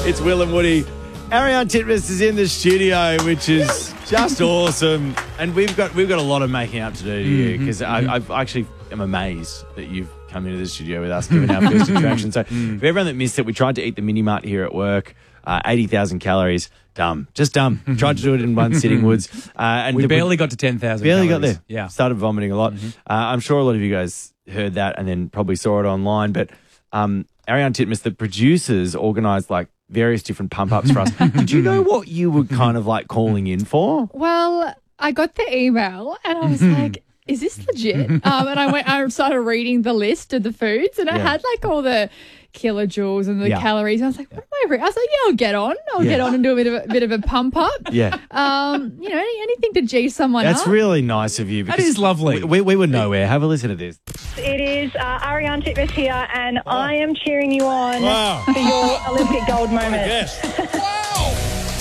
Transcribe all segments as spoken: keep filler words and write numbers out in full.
It's Will and Woody. Ariarne Titmus is in the studio, which is just awesome. And we've got we've got a lot of making up to do here because mm-hmm, mm-hmm. I, I actually am amazed that you've come into the studio with us, given our first interaction. So mm. for everyone that missed it, we tried to eat the mini mart here at work. Uh, eighty thousand calories. Dumb. Just dumb. Tried to do it in one sitting, Woods. Uh, and we the, barely got to ten thousand Barely calories. got there. Yeah. Started vomiting a lot. Mm-hmm. Uh, I'm sure a lot of you guys heard that and then probably saw it online. But um, Ariarne Titmus, the producers, organised like various different pump-ups for us. Did you know what you were kind of like calling in for? Well, I got the email and I was like, is this legit? Um, and I went, I started reading the list of the foods and I Yeah. had like all the kilojoules and the Yeah. calories. I was like, what am I reading? I was like, yeah, I'll get on. I'll Yeah. get on and do a bit of a, bit of a pump up. Yeah. Um, you know, any, anything to G someone That's up. really nice of you. That because is lovely. We, we were nowhere. Have a listen to this. It is uh, Ariarne Titmus here, and I am cheering you on Wow. for your Olympic gold moment. Yes. Wow.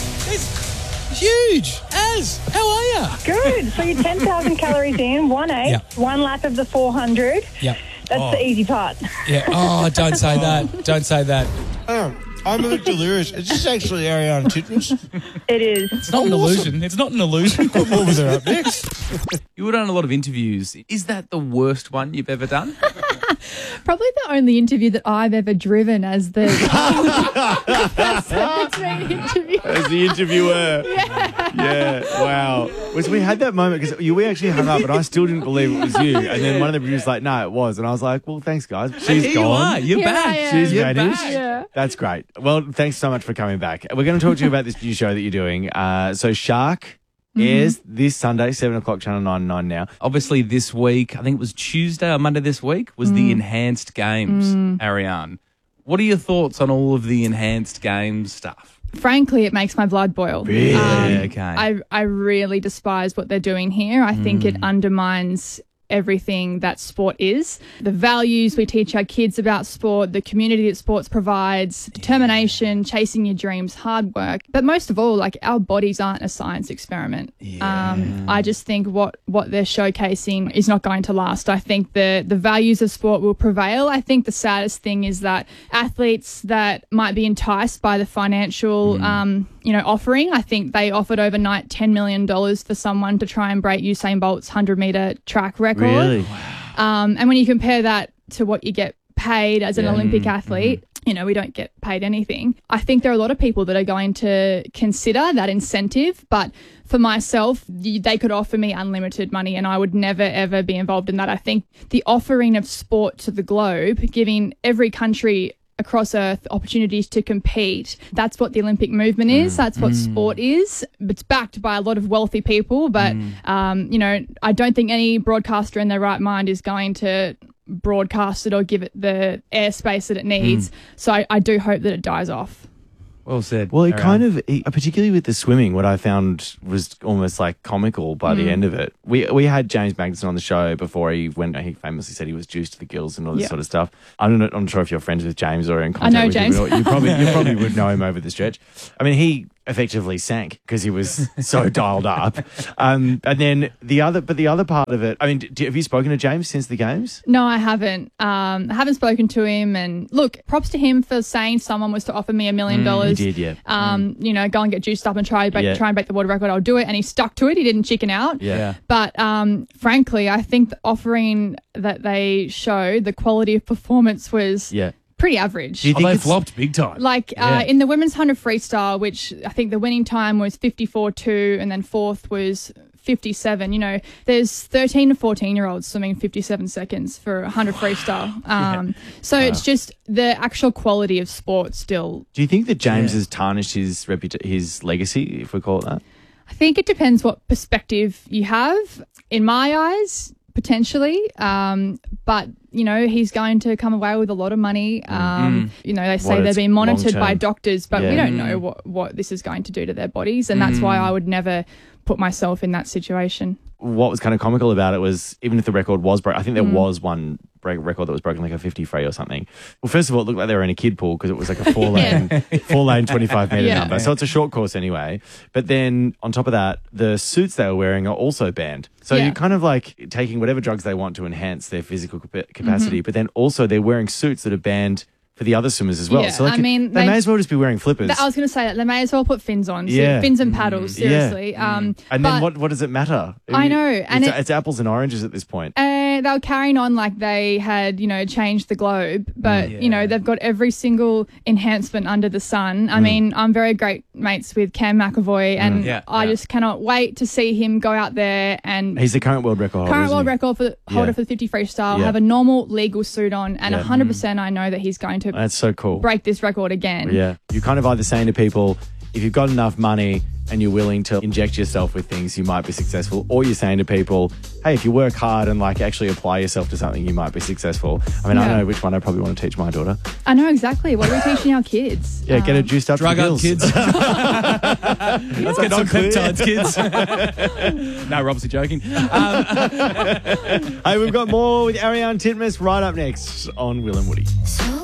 It's huge. Az, how are you? Good. So you're ten thousand calories in, one eight, Yeah. one lap of the four hundred. Yep. That's Oh. the easy part. Yeah. Oh, don't say that. Don't say that. Oh, I'm a bit delirious. Is this actually Ariarne Titmus? It is. It's not an illusion. It's not an illusion. What was there up next? You were on a lot of interviews. Is that the worst one you've ever done? Probably the only interview that I've ever driven as the that's, that's been an interview. As the interviewer. Yeah. Yeah. Wow. Was we had that moment because we actually hung up and I still didn't believe it was you. And then one of the producers was like, no, it was. And I was like, well, thanks, guys. She's Here gone. you are. You're Here I back. am. She's You're vanished. back. Yeah. That's great. Well, thanks so much for coming back. We're going to talk to you about this new show that you're doing. Uh, so Shark airs this Sunday, seven o'clock, Channel nine nine now. Obviously, this week, I think it was Tuesday or Monday this week, was the Enhanced Games, Ariarne. What are your thoughts on all of the Enhanced Games stuff? Frankly, it makes my blood boil. Really? Um, Okay. I, I really despise what they're doing here. I think it undermines everything that sport is. The values we teach our kids about sport, the community that sports provides, determination, chasing your dreams, hard work. But most of all, like our bodies aren't a science experiment. Um, I just think what, what they're showcasing is not going to last. I think the, the values of sport will prevail. I think the saddest thing is that athletes that might be enticed by the financial um, you know, offering, I think they offered overnight ten million dollars for someone to try and break Usain Bolt's one hundred metre track record. Really? Um, and when you compare that to what you get paid as an Olympic athlete, you know, we don't get paid anything. I think there are a lot of people that are going to consider that incentive, but for myself, they could offer me unlimited money and I would never, ever be involved in that. I think the offering of sport to the globe, giving every country across Earth opportunities to compete. That's what the Olympic movement is. That's what sport is. It's backed by a lot of wealthy people, but, um, you know, I don't think any broadcaster in their right mind is going to broadcast it or give it the airspace that it needs. So I, I do hope that it dies off. Well said. Well, it Ariarne. kind of, it- particularly with the swimming, what I found was almost like comical by the end of it. We we had James Magnuson on the show before he went. He famously said he was juiced to the gills and all this Yeah. sort of stuff. I don't know, I'm not sure if you're friends with James or in I contact know with James. him. But you probably you probably would know him over the stretch. I mean, he effectively sank because he was so dialed up. Um, and then the other, but the other part of it. I mean, d- have you spoken to James since the games? No, I haven't. Um, I haven't spoken to him. And look, props to him for saying someone was to offer me a million He dollars. did, yeah. Um, you know, go and get juiced up and try break, Yeah. try and break the world record. I'll do it. And he stuck to it. He didn't chicken out. Yeah. Yeah. But um, frankly, I think the offering that they showed, the quality of performance was Yeah. pretty average. Do you Oh, think they it's- flopped big time. Like Yeah. uh, in the women's one hundred freestyle, which I think the winning time was fifty-four two, and then fourth was fifty-seven. You know, there's thirteen to fourteen year olds swimming fifty-seven seconds for one hundred freestyle. Um, so it's just the actual quality of sport still. Do you think that James Yeah. has tarnished his reputa- his legacy, if we call it that? I think it depends what perspective you have. In my eyes, potentially, um, but you know, he's going to come away with a lot of money. Um, You know, they say What, they're it's being monitored long by term? doctors, but we Yeah. don't know what, what this is going to do to their bodies. And that's why I would never put myself in that situation. What was kind of comical about it was, even if the record was broke, I think there Mm. was one break record that was broken, like a fifty-three or something. Well, first of all, it looked like they were in a kid pool because it was like a four lane, four lane, twenty-five meter Yeah. number. So it's a short course anyway. But then on top of that, the suits they were wearing are also banned. So Yeah. you're kind of like taking whatever drugs they want to enhance their physical capa- capacity, Mm-hmm. but then also they're wearing suits that are banned for the other swimmers as well. Yeah, so like, I mean, they, they- may as well just be wearing flippers. I was going to say that they may as well put fins on. So Yeah. fins and paddles, seriously. Yeah. Um, and but, then what, what does it matter? I know, and it's, it- it's apples and oranges at this point. Uh, they were carrying on like they had, you know, changed the globe, but Yeah. you know they've got every single enhancement under the sun. I mean, I'm very great mates with Cam McAvoy, and Yeah, I yeah. just cannot wait to see him go out there and He's the current world record holder. current isn't world he? record for the, holder Yeah. for the fifty freestyle, Yeah. have a normal legal suit on, and Yeah. one hundred percent I know that he's going to That's so cool. break this record again. Yeah. You're kind of either saying to people, if you've got enough money and you're willing to inject yourself with things, you might be successful. Or you're saying to people, hey, if you work hard and like actually apply yourself to something, you might be successful. I mean, I Yeah. know which one I probably want to teach my daughter. I know exactly. What are we teaching our kids? Yeah, get her Um, juiced up Drug for up, gills. kids. Let's get some Not clear. peptides, kids. No, Rob's joking. Um, Hey, we've got more with Ariane Titmus right up next on Will and Woody.